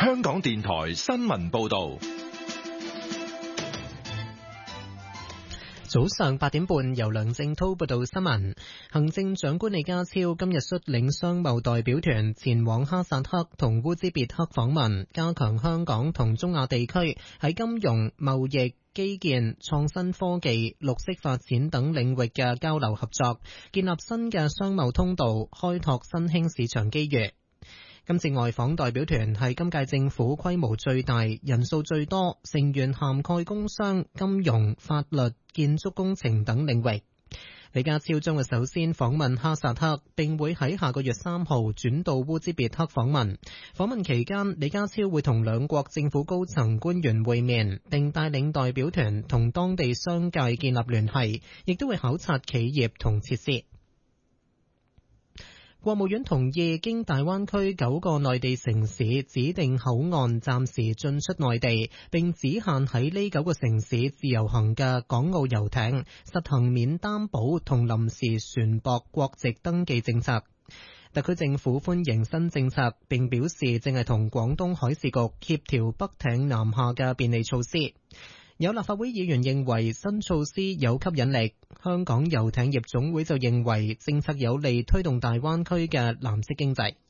香港電台新聞報道。 早上8點半，由梁正濤報道新聞。行政長官李家超今日率領商貿代表團前往哈薩克同烏茲別克訪問，加強香港同中亞地區喺金融、貿易、基建、創新科技、綠色發展等領域嘅交流合作，建立新嘅商貿通道，開拓新興市場機遇。今次外訪代表團係今屆政府規模最大、人數最多，成員涵蓋工商、金融、法律、建築工程等領域。李家超將會首先訪問哈薩克，並會喺下個月3號轉到烏茲別克訪問。訪問期間，李家超會同兩國政府高層官員會面，並帶領代表團同當地商界建立聯繫，亦都會考察企業同設施。國務院同意經大灣區9個內地城市指定口岸暫時進出內地，並只限喺呢9個城市自由行嘅港澳遊艇，實行免擔保同臨時船舶國籍登記政策。特區政府歡迎新政策，並表示正係同廣東海事局協調北艇南下嘅便利措施。有立法會議員認為新措施有吸引力，香港遊艇業總會就認為政策有利推動大灣區嘅藍色經濟。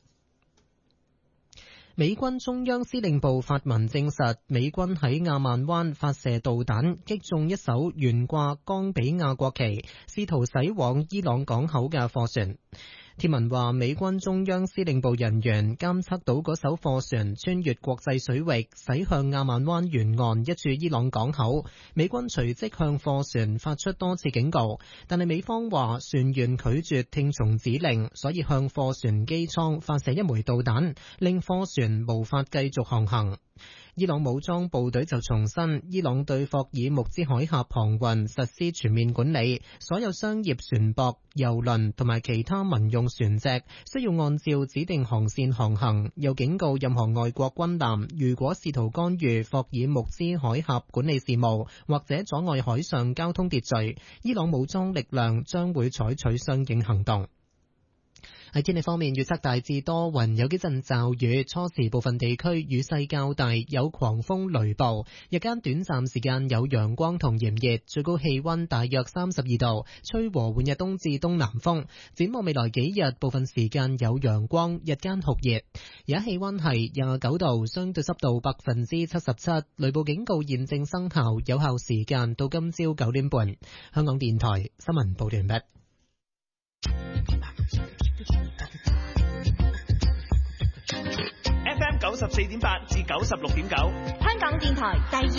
美軍中央司令部發文證實，美軍喺亞曼灣發射導彈，擊中一艘懸掛岡比亞國旗、試圖駛往伊朗港口嘅貨船。貼文話，美軍中央司令部人員監測到嗰艘貨船穿越國際水域，駛向亞曼灣沿岸一處伊朗港口。美軍隨即向貨船發出多次警告，但係美方話船員拒絕聽從指令，所以向貨船機艙發射一枚導彈，令貨船無法繼續航行。伊朗武裝部隊就重申，伊朗對霍爾木茲海峽航運實施全面管理，所有商業船舶、郵輪同埋其他民用船隻需要按照指定航線航行，又警告任何外國軍艦如果試圖干預霍爾木茲海峽管理事務或者阻礙海上交通秩序，伊朗武裝力量將會採取相應行動。喺天氣方面，預測大致多雲，有幾陣驟雨，初時部分地區雨勢較大，有狂風雷暴。日間短暫時間有陽光同炎熱，最高氣溫大約32度，吹和緩日東至東南風。展望未來幾日，部分時間有陽光，日間酷熱。而家氣溫係29度，相對濕度77%，雷暴警告現正生效，有效時間到今朝9點半。香港電台新聞報道完畢。 FM 94.8至96.9，香港電台第二